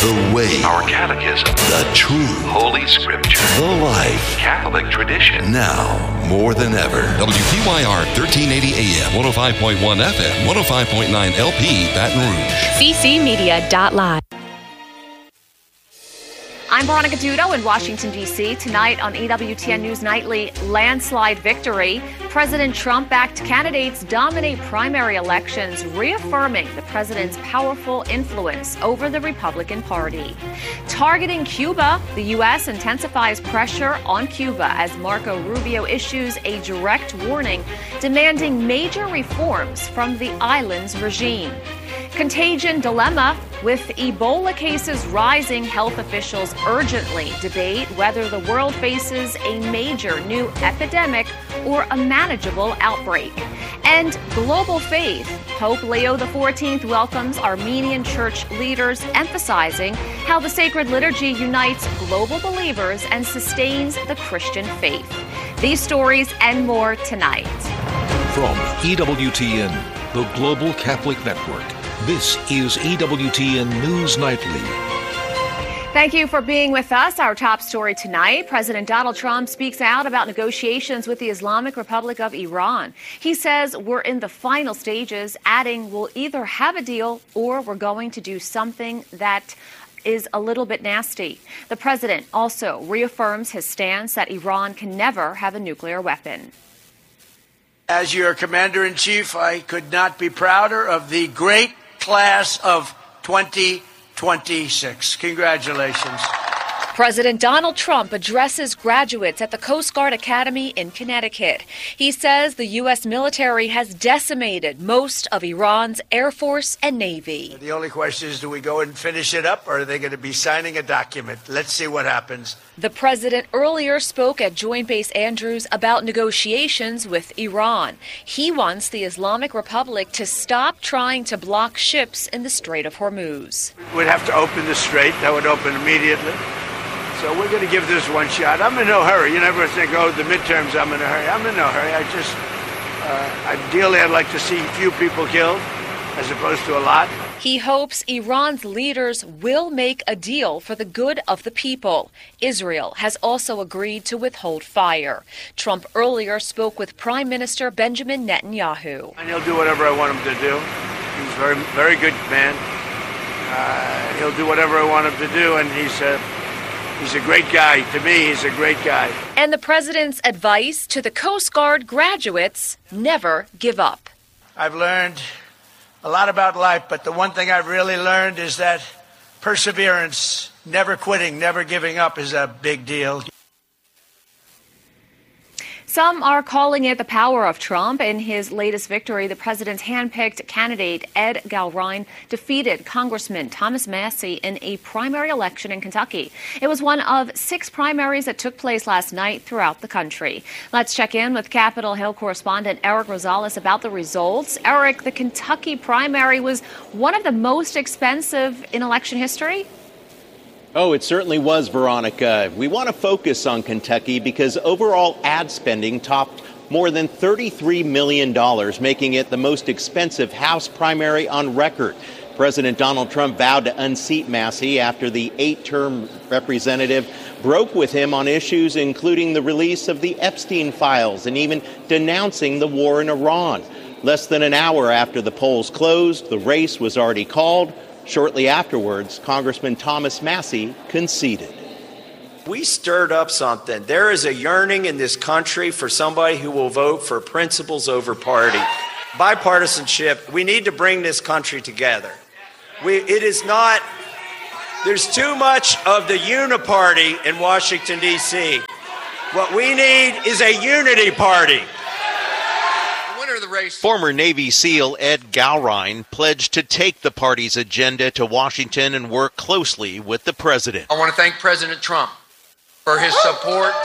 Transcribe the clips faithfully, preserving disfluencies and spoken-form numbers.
The way. Our catechism. The truth. Holy Scripture. The life. Catholic tradition. Now, more than ever. W P Y R thirteen eighty A M, one oh five point one F M, one oh five point nine L P, Baton Rouge. C C Media dot live. I'm Veronica Dudo in Washington, D C Tonight on E W T N News Nightly, landslide victory. President Trump-backed candidates dominate primary elections, reaffirming the president's powerful influence over the Republican Party. Targeting Cuba, the U S intensifies pressure on Cuba as Marco Rubio issues a direct warning demanding major reforms from the island's regime. Contagion dilemma. With Ebola cases rising, health officials urgently debate whether the world faces a major new epidemic or a manageable outbreak. And global faith. Pope Leo the fourteenth welcomes Armenian church leaders, emphasizing how the sacred liturgy unites global believers and sustains the Christian faith. These stories and more tonight. From E W T N, the Global Catholic Network, this is E W T N News Nightly. Thank you for being with us. Our top story tonight, President Donald Trump speaks out about negotiations with the Islamic Republic of Iran. He says we're in the final stages, adding we'll either have a deal or we're going to do something that is a little bit nasty. The president also reaffirms his stance that Iran can never have a nuclear weapon. As your commander-in-chief, I could not be prouder of the great class of twenty twenty-six. Congratulations. President Donald Trump addresses graduates at the Coast Guard Academy in Connecticut. He says the U S military has decimated most of Iran's Air Force and Navy. The only question is, do we go and finish it up, or are they going to be signing a document? Let's see what happens. The president earlier spoke at Joint Base Andrews about negotiations with Iran. He wants the Islamic Republic to stop trying to block ships in the Strait of Hormuz. We'd have to open the strait. That would open immediately. So we're going to give this one shot. I'm in no hurry. You never think, oh, the midterms, I'm in a hurry. I'm in no hurry. I just, uh, ideally, I'd like to see few people killed as opposed to a lot. He hopes Iran's leaders will make a deal for the good of the people. Israel has also agreed to withhold fire. Trump earlier spoke with Prime Minister Benjamin Netanyahu. And he'll do whatever I want him to do. He's a very, very good man. Uh, he'll do whatever I want him to do, and he's a, he's a great guy. To me, he's a great guy. And the president's advice to the Coast Guard graduates: never give up. I've learned a lot about life, but the one thing I've really learned is that perseverance, never quitting, never giving up is a big deal. Some are calling it the power of Trump. In his latest victory, the president's handpicked candidate, Ed Galrine, defeated Congressman Thomas Massie in a primary election in Kentucky. It was one of six primaries that took place last night throughout the country. Let's check in with Capitol Hill correspondent Eric Rosales about the results. Eric, the Kentucky primary was one of the most expensive in election history. Oh, it certainly was, Veronica. We want to focus on Kentucky because overall ad spending topped more than thirty-three million dollars, making it the most expensive House primary on record. President Donald Trump vowed to unseat Massie after the eight-term representative broke with him on issues including the release of the Epstein files and even denouncing the war in Iran. Less than an hour after the polls closed, the race was already called. Shortly afterwards, Congressman Thomas Massie conceded. We stirred up something. There is a yearning in this country for somebody who will vote for principles over party. Bipartisanship, we need to bring this country together. We, it is not, there's too much of the uniparty in Washington, D C What we need is a unity party. Former Navy SEAL Ed Galrine pledged to take the party's agenda to Washington and work closely with the president. I want to thank President Trump for his support,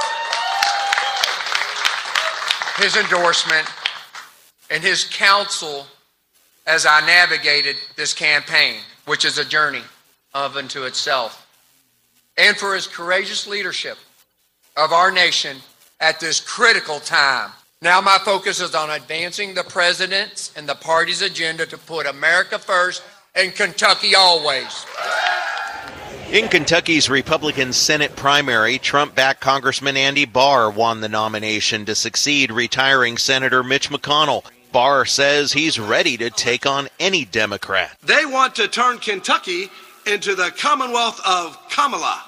his endorsement, and his counsel as I navigated this campaign, which is a journey of unto itself, and for his courageous leadership of our nation at this critical time. Now my focus is on advancing the president's and the party's agenda to put America first and Kentucky always. In Kentucky's Republican Senate primary, Trump-backed Congressman Andy Barr won the nomination to succeed retiring Senator Mitch McConnell. Barr says he's ready to take on any Democrat. They want to turn Kentucky into the Commonwealth of Kamala.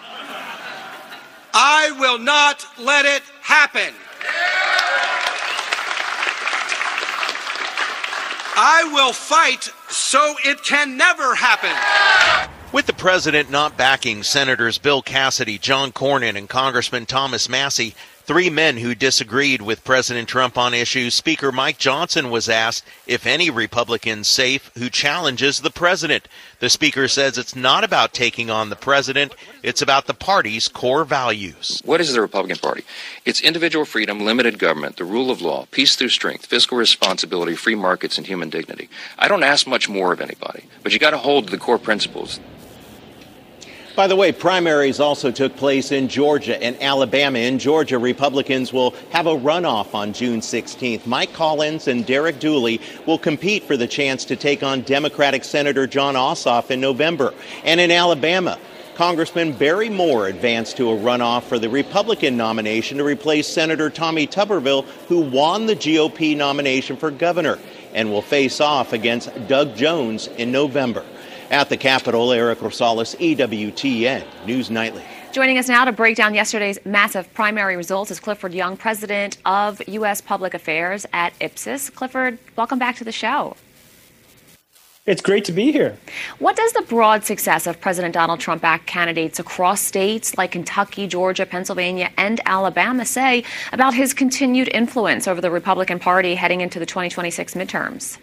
I will not let it happen. I will fight so it can never happen. With the president not backing Senators Bill Cassidy, John Cornyn, and Congressman Thomas Massie, three men who disagreed with President Trump on issues, Speaker Mike Johnson was asked if any Republican's safe who challenges the president. The speaker says it's not about taking on the president, it's about the party's core values. What is the Republican Party? It's individual freedom, limited government, the rule of law, peace through strength, fiscal responsibility, free markets, and human dignity. I don't ask much more of anybody, but you got to hold to the core principles. By the way, primaries also took place in Georgia and Alabama. In Georgia, Republicans will have a runoff on June sixteenth. Mike Collins and Derek Dooley will compete for the chance to take on Democratic Senator Jon Ossoff in November. And in Alabama, Congressman Barry Moore advanced to a runoff for the Republican nomination to replace Senator Tommy Tuberville, who won the G O P nomination for governor, and will face off against Doug Jones in November. At the Capitol, Eric Rosales, E W T N News Nightly. Joining us now to break down yesterday's massive primary results is Clifford Young, president of U S Public Affairs at Ipsos. Clifford, welcome back to the show. It's great to be here. What does the broad success of President Donald Trump-backed candidates across states like Kentucky, Georgia, Pennsylvania, and Alabama say about his continued influence over the Republican Party heading into the twenty twenty-six midterms?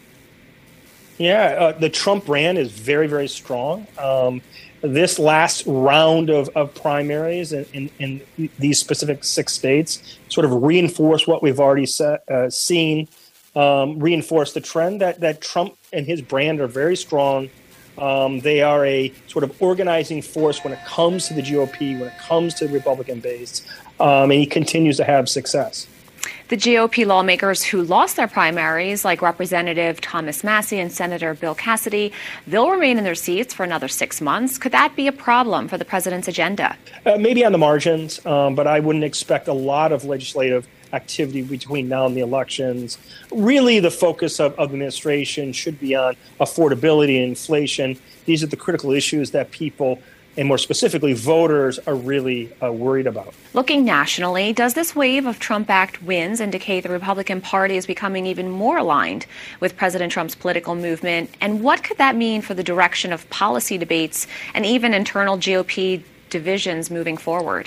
Yeah, uh, the Trump brand is very, very strong. Um, this last round of, of primaries in, in, in these specific six states sort of reinforce what we've already set, uh, seen, um, reinforce the trend that, that Trump and his brand are very strong. Um, they are a sort of organizing force when it comes to the G O P, when it comes to the Republican base, um, and he continues to have success. The G O P lawmakers who lost their primaries, like Representative Thomas Massie and Senator Bill Cassidy, they'll remain in their seats for another six months. Could that be a problem for the president's agenda? Uh, maybe on the margins, um, but I wouldn't expect a lot of legislative activity between now and the elections. Really, the focus of, of the administration should be on affordability and inflation. These are the critical issues that people, and more specifically voters, are really uh, worried about. Looking nationally, does this wave of Trump-backed wins indicate the Republican Party is becoming even more aligned with President Trump's political movement? And what could that mean for the direction of policy debates and even internal G O P divisions moving forward?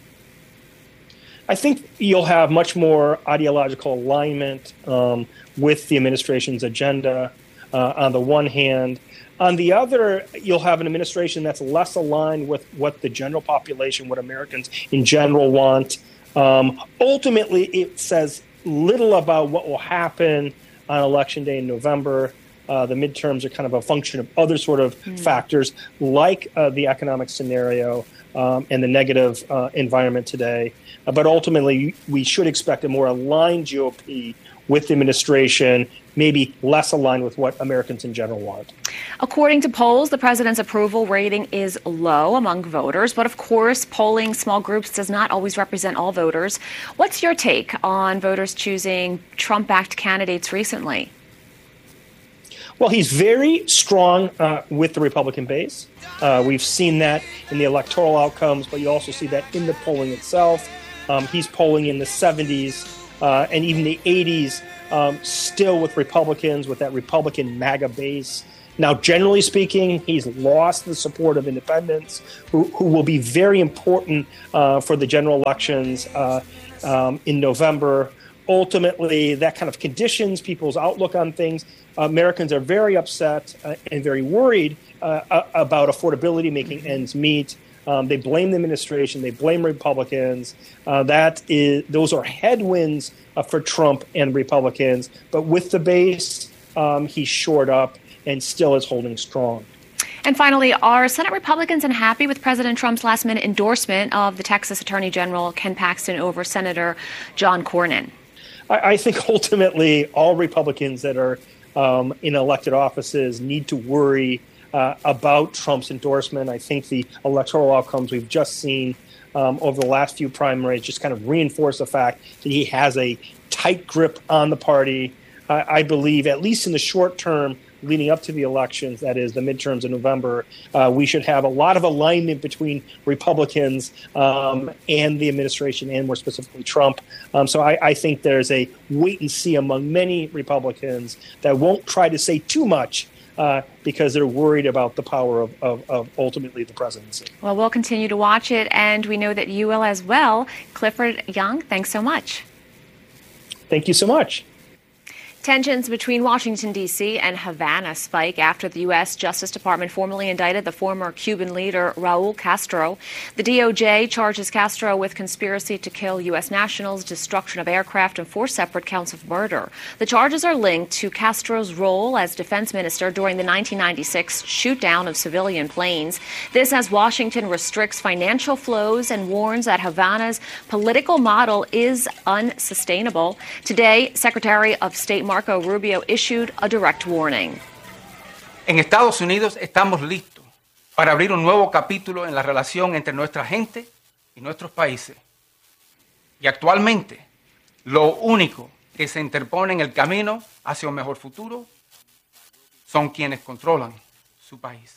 I think you'll have much more ideological alignment um, with the administration's agenda uh, on the one hand. On the other, you'll have an administration that's less aligned with what the general population, what Americans in general want. Um, ultimately, it says little about what will happen on Election Day in November. Uh, the midterms are kind of a function of other sort of mm. factors like uh, the economic scenario um, and the negative uh, environment today. Uh, but ultimately, we should expect a more aligned G O P with the administration, maybe less aligned with what Americans in general want. According to polls, the president's approval rating is low among voters. But of course, polling small groups does not always represent all voters. What's your take on voters choosing Trump-backed candidates recently? Well, he's very strong uh, with the Republican base. Uh, we've seen that in the electoral outcomes, but you also see that in the polling itself. Um, he's polling in the seventies uh, and even the eighties, um, still with Republicans, with that Republican MAGA base. Now, generally speaking, he's lost the support of independents, who, who will be very important uh, for the general elections uh, um, in November. Ultimately, that kind of conditions people's outlook on things. Americans are very upset uh, and very worried uh, about affordability, making ends meet. Um, they blame the administration. They blame Republicans. Uh, that is, those are headwinds uh, for Trump and Republicans. But with the base, um, he's shored up and still is holding strong. And finally, are Senate Republicans unhappy with President Trump's last-minute endorsement of the Texas Attorney General Ken Paxton over Senator John Cornyn? I, I think ultimately all Republicans that are um, in elected offices need to worry uh, about Trump's endorsement. I think the electoral outcomes we've just seen um, over the last few primaries just kind of reinforce the fact that he has a tight grip on the party. I, I believe, at least in the short term, leading up to the elections, that is the midterms in November, uh, we should have a lot of alignment between Republicans um, and the administration, and more specifically Trump. Um, so I, I think there's a wait and see among many Republicans that won't try to say too much uh, because they're worried about the power of, of, of ultimately the presidency. Well, we'll continue to watch it, and we know that you will as well. Clifford Young, thanks so much. Thank you so much. Tensions between Washington, D C and Havana spike after the U S Justice Department formally indicted the former Cuban leader Raul Castro. The D O J charges Castro with conspiracy to kill U S nationals, destruction of aircraft, and four separate counts of murder. The charges are linked to Castro's role as defense minister during the nineteen ninety-six shoot-down of civilian planes. This as Washington restricts financial flows and warns that Havana's political model is unsustainable. Today, Secretary of State Marco Rubio issued a direct warning. En Estados Unidos estamos listos para abrir un nuevo capítulo en la relación entre nuestra gente y nuestros países. Y actualmente, lo único que se interpone en el camino hacia un mejor futuro son quienes controlan su país.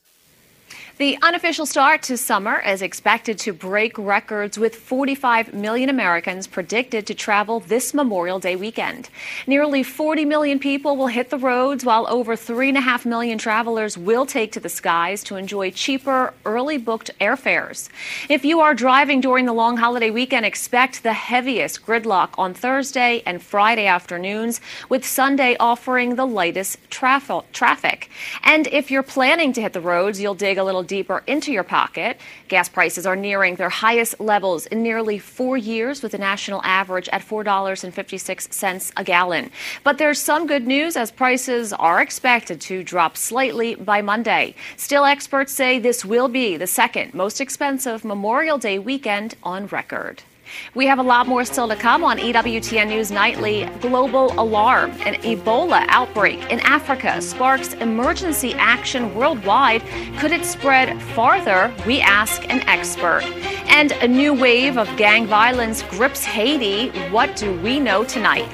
The unofficial start to summer is expected to break records, with forty-five million Americans predicted to travel this Memorial Day weekend. Nearly forty million people will hit the roads, while over three point five million travelers will take to the skies to enjoy cheaper, early booked airfares. If you are driving during the long holiday weekend, expect the heaviest gridlock on Thursday and Friday afternoons, with Sunday offering the lightest traf- traffic. And if you're planning to hit the roads, you'll dig a little deeper into your pocket. Gas prices are nearing their highest levels in nearly four years, with the national average at four dollars and fifty-six cents a gallon. But there's some good news, as prices are expected to drop slightly by Monday. Still, experts say this will be the second most expensive Memorial Day weekend on record. We have a lot more still to come on E W T N News Nightly. Global alarm. An Ebola outbreak in Africa sparks emergency action worldwide. Could it spread farther? We ask an expert. And a new wave of gang violence grips Haiti. What do we know tonight?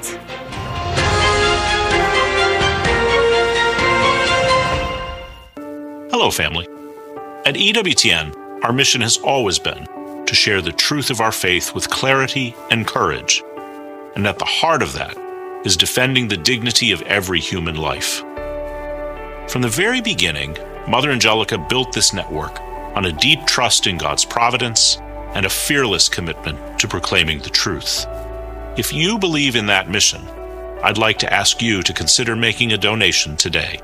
Hello, family. At E W T N, our mission has always been to share the truth of our faith with clarity and courage. And at the heart of that is defending the dignity of every human life. From the very beginning, Mother Angelica built this network on a deep trust in God's providence and a fearless commitment to proclaiming the truth. If you believe in that mission, I'd like to ask you to consider making a donation today.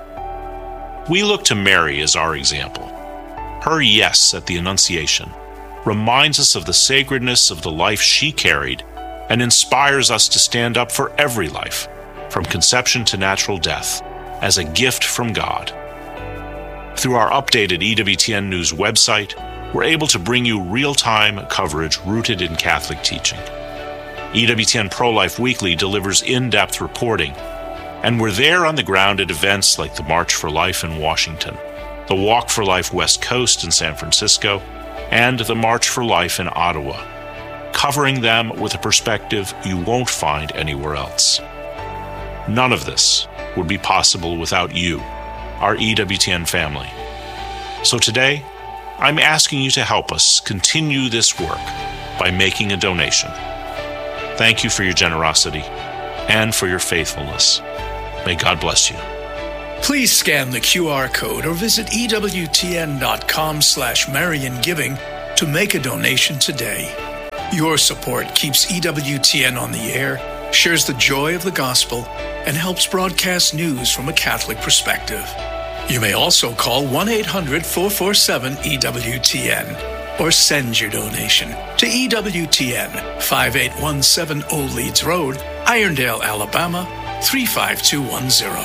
We look to Mary as our example. Her yes at the Annunciation reminds us of the sacredness of the life she carried and inspires us to stand up for every life, from conception to natural death, as a gift from God. Through our updated E W T N News website, we're able to bring you real-time coverage rooted in Catholic teaching. E W T N Pro-Life Weekly delivers in-depth reporting, and we're there on the ground at events like the March for Life in Washington, the Walk for Life West Coast in San Francisco, and the March for Life in Ottawa, covering them with a perspective you won't find anywhere else. None of this would be possible without you, our E W T N family. So today, I'm asking you to help us continue this work by making a donation. Thank you for your generosity and for your faithfulness. May God bless you. Please scan the Q R code or visit E W T N dot com slash Marian Giving to make a donation today. Your support keeps E W T N on the air, shares the joy of the gospel, and helps broadcast news from a Catholic perspective. You may also call one eight hundred four four seven E W T N or send your donation to E W T N, five eight one seven Old Leeds Road, Irondale, Alabama, three five two one zero.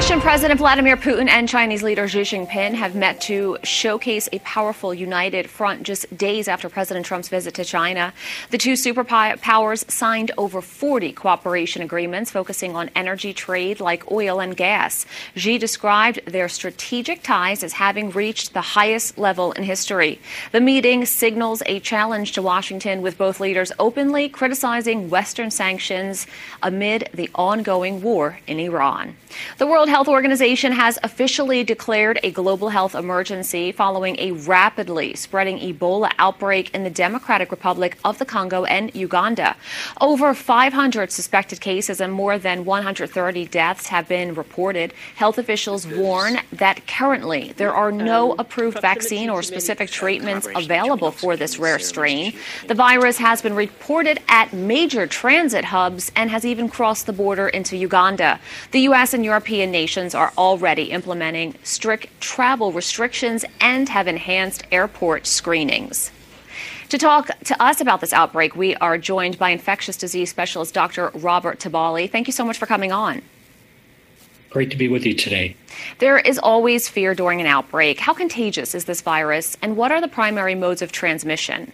Russian President Vladimir Putin and Chinese leader Xi Jinping have met to showcase a powerful united front just days after President Trump's visit to China. The two superpowers signed over forty cooperation agreements focusing on energy trade like oil and gas. Xi described their strategic ties as having reached the highest level in history. The meeting signals a challenge to Washington, with both leaders openly criticizing Western sanctions amid the ongoing war in Iran. The World Health Organization has officially declared a global health emergency following a rapidly spreading Ebola outbreak in the Democratic Republic of the Congo and Uganda. Over five hundred suspected cases and more than one hundred thirty deaths have been reported. Health officials warn that currently there are no approved vaccine or specific treatments available for this rare strain. The virus has been reported at major transit hubs and has even crossed the border into Uganda. The U S and European nations are already implementing strict travel restrictions and have enhanced airport screenings. To talk to us about this outbreak, we are joined by infectious disease specialist Doctor Robert Tabali. Thank you so much for coming on. Great to be with you today. There is always fear during an outbreak. How contagious is this virus, and what are the primary modes of transmission?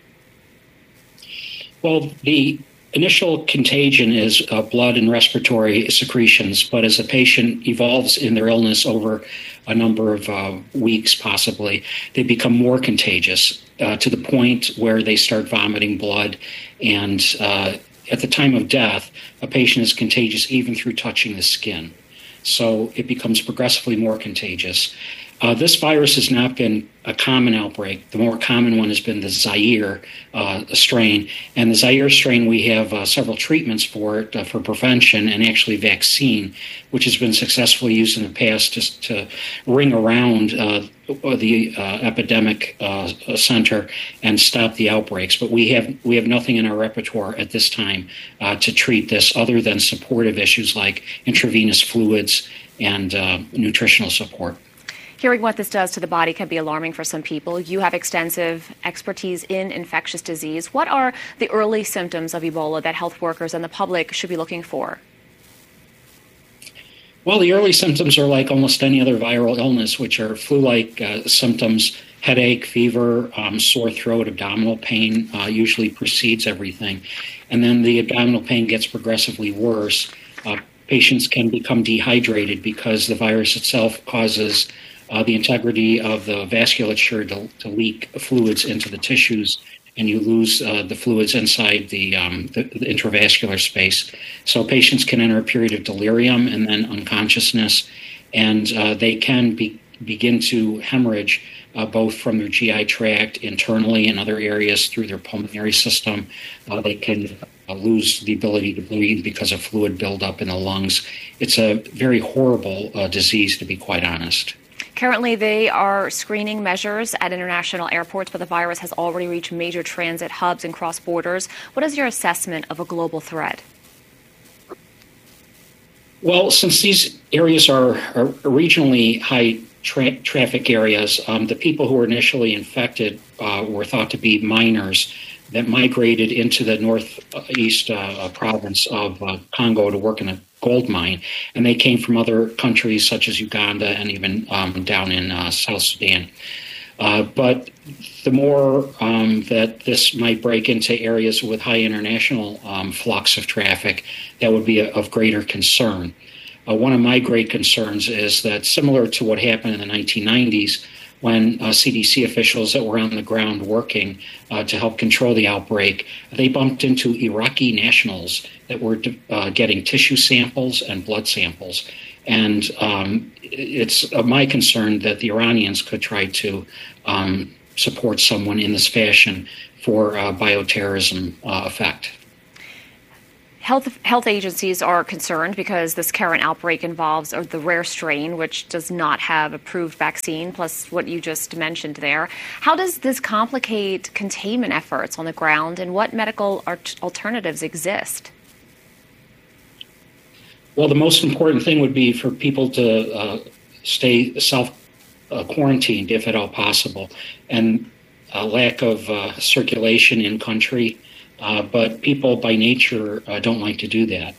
Well, the initial contagion is uh, blood and respiratory secretions, but as a patient evolves in their illness over a number of uh, weeks, possibly, they become more contagious uh, to the point where they start vomiting blood. And uh, at the time of death, a patient is contagious even through touching the skin. So it becomes progressively more contagious. Uh, this virus has not been a common outbreak. The more common one has been the Zaire uh, strain. And the Zaire strain, we have uh, several treatments for it uh, for prevention and actually vaccine, which has been successfully used in the past to, to ring around uh, the uh, epidemic uh, center and stop the outbreaks. But we have we have nothing in our repertoire at this time uh, to treat this other than supportive issues like intravenous fluids and uh, nutritional support. Hearing what this does to the body can be alarming for some people. You have extensive expertise in infectious disease. What are the early symptoms of Ebola that health workers and the public should be looking for? Well, the early symptoms are like almost any other viral illness, which are flu-like uh, symptoms: headache, fever, um, sore throat, abdominal pain uh, usually precedes everything. And then the abdominal pain gets progressively worse. Uh, patients can become dehydrated because the virus itself causes Uh, the integrity of the vasculature to, to leak fluids into the tissues, and you lose uh, the fluids inside the, um, the, the intravascular space. So patients can enter a period of delirium and then unconsciousness, and uh, they can be, begin to hemorrhage uh, both from their G I tract internally and other areas through their pulmonary system. Uh, they can uh, lose the ability to breathe because of fluid buildup in the lungs. It's a very horrible uh, disease, to be quite honest. Currently, they are screening measures at international airports, but the virus has already reached major transit hubs and cross borders. What is your assessment of a global threat? Well, since these areas are, are regionally high tra- traffic areas, um, the people who were initially infected uh, were thought to be miners that migrated into the northeast uh, province of uh, Congo to work in a gold mine, and they came from other countries such as Uganda and even um, down in uh, South Sudan. Uh, but the more um, that this might break into areas with high international um, flux of traffic, that would be a, of greater concern. Uh, one of my great concerns is that, similar to what happened in the nineteen nineties, when uh, C D C officials that were on the ground working uh, to help control the outbreak, they bumped into Iraqi nationals that were uh, getting tissue samples and blood samples. And um, it's uh, my concern that the Iranians could try to um, support someone in this fashion for uh, bioterrorism uh, effect. Health, health agencies are concerned because this current outbreak involves the rare strain, which does not have approved vaccine, plus what you just mentioned there. How does this complicate containment efforts on the ground, and what medical alternatives exist? Well, the most important thing would be for people to uh, stay self-quarantined, uh, if at all possible, and a lack of uh, circulation in country. Uh, but people by nature uh, don't like to do that.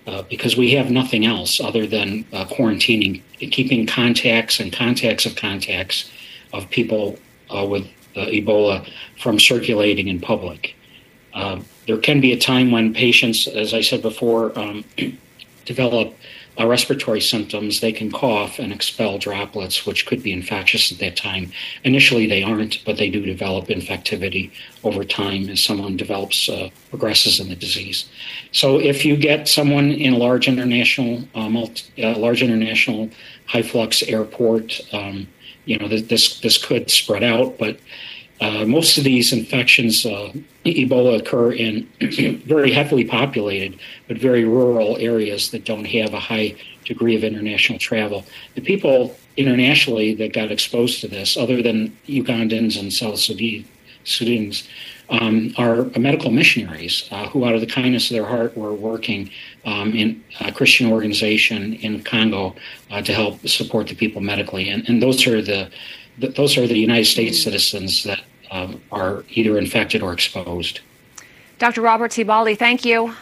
uh, because we have nothing else other than uh, quarantining, keeping contacts and contacts of contacts of people uh, with uh, Ebola from circulating in public. Uh, there can be a time when patients, as I said before, um, develop uh, respiratory symptoms. They can cough and expel droplets, which could be infectious at that time. Initially, they aren't, but they do develop infectivity over time as someone develops, uh, progresses in the disease. So if you get someone in a large international, uh, multi, uh, large international high flux airport, um, you know, this this could spread out, but uh, most of these infections, uh, Ebola, occur in very heavily populated but very rural areas that don't have a high degree of international travel. The people internationally that got exposed to this, other than Ugandans and South Sudanese, um, are medical missionaries uh, who, out of the kindness of their heart, were working um, in a Christian organization in Congo uh, to help support the people medically. And, and those are the, the those are the United States citizens that um, are either infected or exposed. Doctor Robert Tibali, thank you.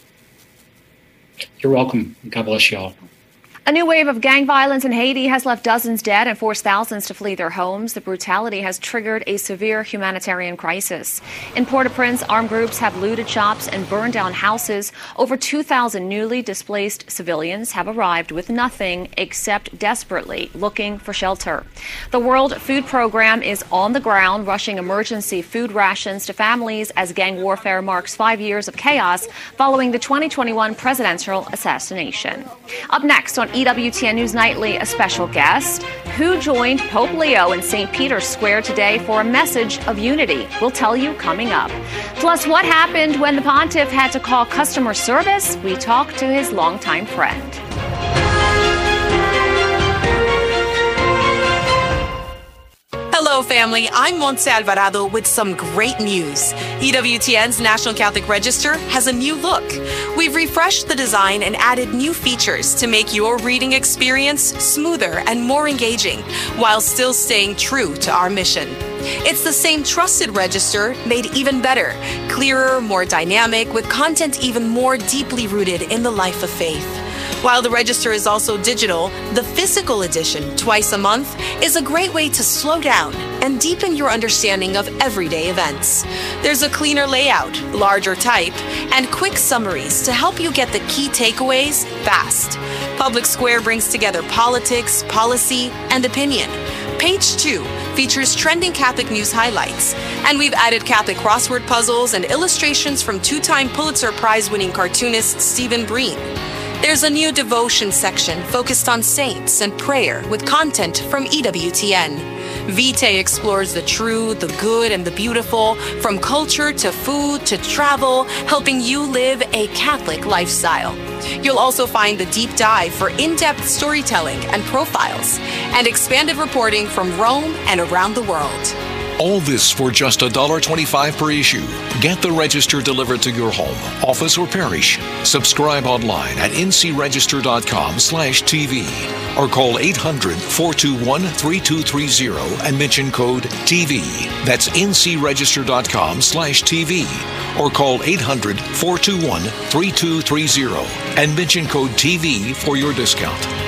You're welcome. God bless you all. A new wave of gang violence in Haiti has left dozens dead and forced thousands to flee their homes. The brutality has triggered a severe humanitarian crisis. In Port-au-Prince, armed groups have looted shops and burned down houses. Over two thousand newly displaced civilians have arrived with nothing except desperately looking for shelter. The World Food Program is on the ground, rushing emergency food rations to families as gang warfare marks five years of chaos following the twenty twenty-one presidential assassination. Up next on E W T N News Nightly, a special guest who joined Pope Leo in Saint Peter's Square today for a message of unity. We'll tell you coming up. Plus, what happened when the pontiff had to call customer service? We talk to his longtime friend. Hello, family. I'm Montse Alvarado with some great news. E W T N's National Catholic Register has a new look. We've refreshed the design and added new features to make your reading experience smoother and more engaging, while still staying true to our mission. It's the same trusted register, made even better, clearer, more dynamic, with content even more deeply rooted in the life of faith. While the register is also digital, the physical edition, twice a month, is a great way to slow down and deepen your understanding of everyday events. There's a cleaner layout, larger type, and quick summaries to help you get the key takeaways fast. Public Square brings together politics, policy, and opinion. Page two features trending Catholic news highlights, and we've added Catholic crossword puzzles and illustrations from two-time Pulitzer Prize-winning cartoonist Stephen Breen. There's a new devotion section focused on saints and prayer with content from E W T N. Vitae explores the true, the good, and the beautiful, from culture to food to travel, helping you live a Catholic lifestyle. You'll also find the deep dive for in-depth storytelling and profiles, and expanded reporting from Rome and around the world. All this for just one dollar twenty-five per issue. Get the register delivered to your home, office, or parish. Subscribe online at ncregister.com slash TV or call eight hundred, four two one, three two three zero and mention code T V. That's ncregister.com slash TV or call eight hundred, four two one, three two three zero and mention code T V for your discount.